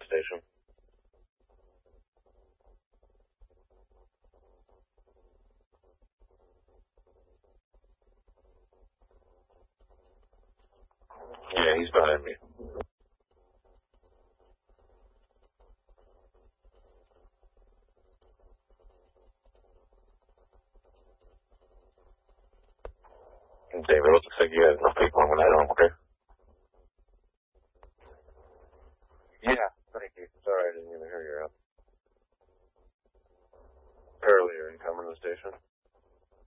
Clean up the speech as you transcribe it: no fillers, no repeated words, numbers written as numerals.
station. Yeah, he's behind me. David, it looks like you have enough people on the night on, okay?